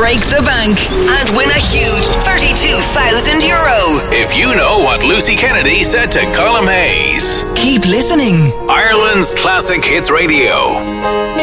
break the bank and win a huge €32,000. If you know what Lucy Kennedy said to Colm Hayes. Keep listening. Ireland's Classic Hits Radio.